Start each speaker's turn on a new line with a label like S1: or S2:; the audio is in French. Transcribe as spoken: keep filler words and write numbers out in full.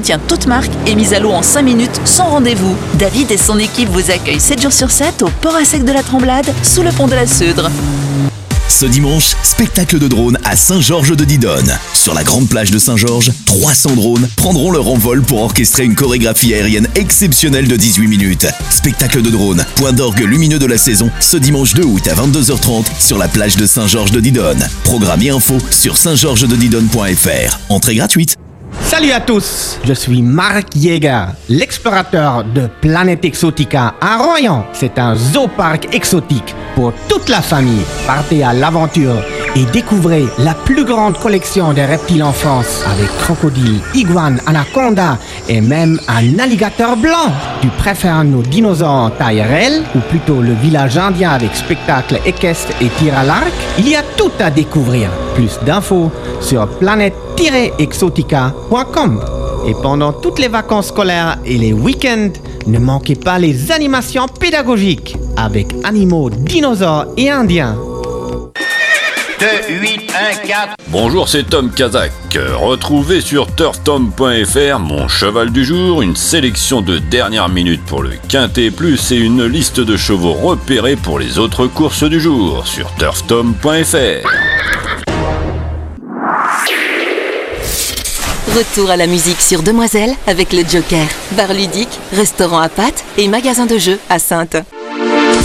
S1: entretien toute marque est mis à l'eau en cinq minutes sans rendez-vous. David et son équipe vous accueillent sept jours sur sept au port à sec de la Tremblade, sous le pont de la Seudre.
S2: Ce dimanche, spectacle de drones à Saint-Georges de Didonne. Sur la grande plage de Saint-Georges, trois cents drones prendront leur envol pour orchestrer une chorégraphie aérienne exceptionnelle de dix-huit minutes. Spectacle de drones, point d'orgue lumineux de la saison, ce dimanche deux août à vingt-deux heures trente sur la plage de Saint-Georges de Didonne. Programme et info sur saint georges de didonne point f r. Entrée gratuite.
S3: Salut à tous, je suis Marc Jäger, l'explorateur de Planète Exotica à Royan. C'est un zooparc exotique pour toute la famille. Partez à l'aventure et découvrez la plus grande collection de reptiles en France avec crocodiles, iguanes, anacondas et même un alligator blanc. Tu préfères nos dinosaures en taille réelle ou plutôt le village indien avec spectacle équestre et tir à l'arc? Il y a tout à découvrir. Plus d'infos sur planète tiret exotica point com. Et pendant toutes les vacances scolaires et les week-ends, ne manquez pas les animations pédagogiques avec animaux, dinosaures et indiens.
S4: deux, huit, un, quatre.
S5: Bonjour, c'est Tom Kazak. Retrouvez sur turf tom point f r mon cheval du jour, une sélection de dernière minute pour le Quintet Plus et une liste de chevaux repérés pour les autres courses du jour sur turf tom point f r.
S6: Retour à la musique sur Demoiselle avec le Joker, bar ludique, restaurant à pâtes et magasin de jeux à Saintes.